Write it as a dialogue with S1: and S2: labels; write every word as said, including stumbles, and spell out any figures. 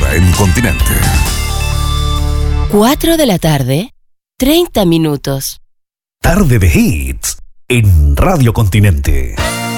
S1: hora en Continente.
S2: cuatro de la tarde, treinta minutos.
S3: Tarde de Hits en Radio Continente.